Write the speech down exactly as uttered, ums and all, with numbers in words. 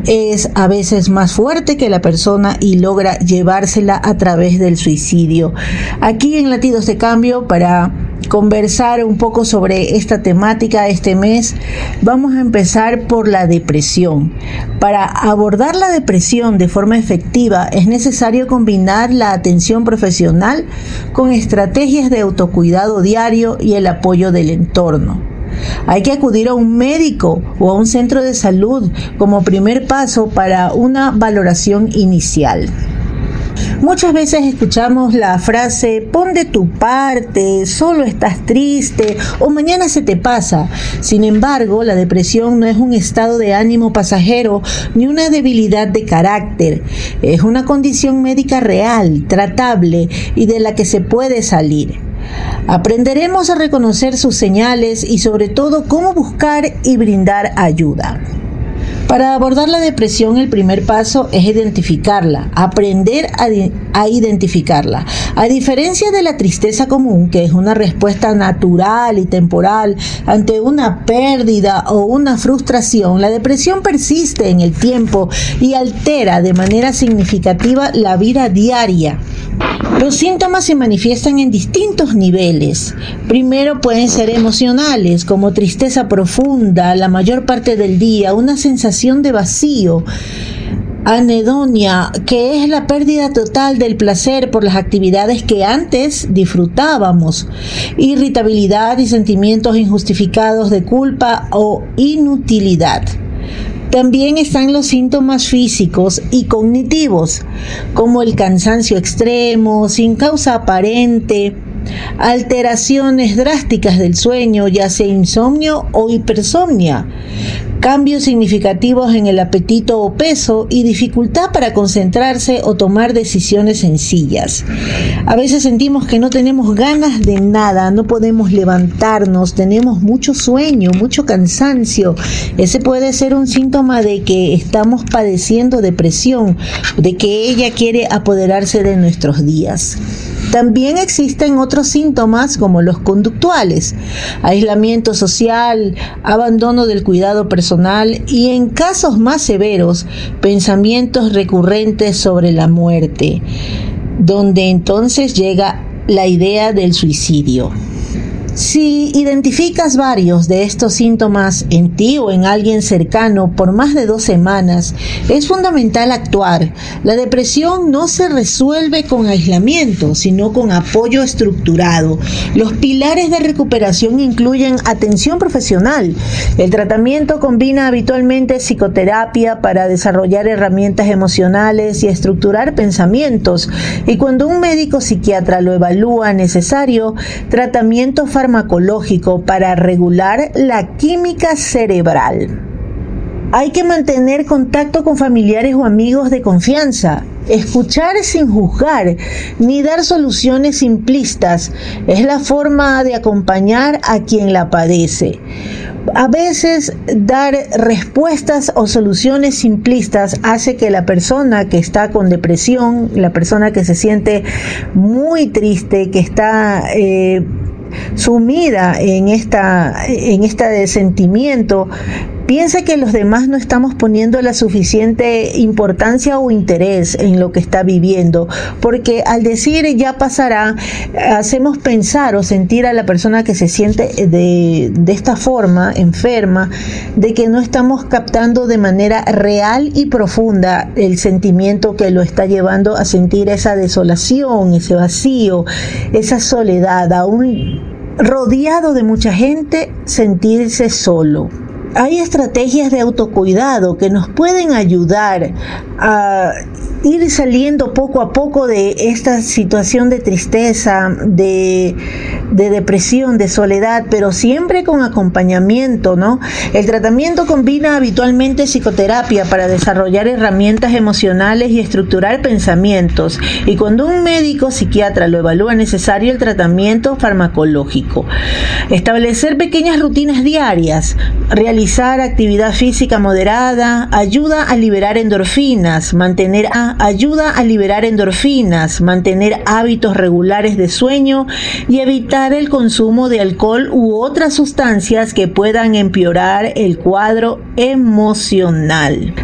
es a veces más fuerte que la persona y logra llevársela a través del suicidio. Aquí en Latidos de Cambio, para conversar un poco sobre esta temática este mes, vamos a empezar por la depresión. Para abordar la depresión de forma efectiva es necesario combinar la atención profesional con estrategias de autocuidado diario y el apoyo del entorno. Hay que acudir a un médico o a un centro de salud como primer paso para una valoración inicial. Muchas veces escuchamos la frase "pon de tu parte", "solo estás triste" o "mañana se te pasa". Sin embargo, la depresión no es un estado de ánimo pasajero ni una debilidad de carácter. Es una condición médica real, tratable y de la que se puede salir. Aprenderemos a reconocer sus señales y sobre todo cómo buscar y brindar ayuda. Para abordar la depresión, el primer paso es identificarla, aprender a, a identificarla. A diferencia de la tristeza común, que es una respuesta natural y temporal ante una pérdida o una frustración, la depresión persiste en el tiempo y altera de manera significativa la vida diaria. Los síntomas se manifiestan en distintos niveles. Primero pueden ser emocionales, como tristeza profunda la mayor parte del día, una sensación de vacío, anedonia, que es la pérdida total del placer por las actividades que antes disfrutábamos, irritabilidad y sentimientos injustificados de culpa o inutilidad. También están los síntomas físicos y cognitivos, como el cansancio extremo, sin causa aparente, alteraciones drásticas del sueño, ya sea insomnio o hipersomnia, cambios significativos en el apetito o peso y dificultad para concentrarse o tomar decisiones sencillas. A veces sentimos que no tenemos ganas de nada, no podemos levantarnos, tenemos mucho sueño, mucho cansancio. Ese puede ser un síntoma de que estamos padeciendo depresión, de que ella quiere apoderarse de nuestros días. También existen otros síntomas como los conductuales, aislamiento social, abandono del cuidado personal y, en casos más severos, pensamientos recurrentes sobre la muerte, donde entonces llega la idea del suicidio. Si identificas varios de estos síntomas en ti o en alguien cercano por más de dos semanas, es fundamental actuar. La depresión no se resuelve con aislamiento, sino con apoyo estructurado. Los pilares de recuperación incluyen atención profesional. El tratamiento combina habitualmente psicoterapia para desarrollar herramientas emocionales y estructurar pensamientos. Y cuando un médico psiquiatra lo evalúa necesario, tratamiento farmacológico farmacológico para regular la química cerebral. Hay que mantener contacto con familiares o amigos de confianza. Escuchar sin juzgar, ni dar soluciones simplistas, es la forma de acompañar a quien la padece. A veces dar respuestas o soluciones simplistas hace que la persona que está con depresión, la persona que se siente muy triste, que está eh, sumida en esta en este sentimiento, piensa que los demás no estamos poniendo la suficiente importancia o interés en lo que está viviendo, porque al decir "ya pasará", hacemos pensar o sentir a la persona que se siente de, de esta forma, enferma, de que no estamos captando de manera real y profunda el sentimiento que lo está llevando a sentir esa desolación, ese vacío, esa soledad, aún rodeado de mucha gente, sentirse solo. Hay estrategias de autocuidado que nos pueden ayudar a ir saliendo poco a poco de esta situación de tristeza, de, de depresión, de soledad, pero siempre con acompañamiento, ¿no? El tratamiento combina habitualmente psicoterapia para desarrollar herramientas emocionales y estructurar pensamientos. Y cuando un médico psiquiatra lo evalúa, es necesario el tratamiento farmacológico. Establecer pequeñas rutinas diarias, realizar actividad física moderada, ayuda a liberar endorfinas, mantener a ayuda a liberar endorfinas, mantener hábitos regulares de sueño y evitar el consumo de alcohol u otras sustancias que puedan empeorar el cuadro emocional.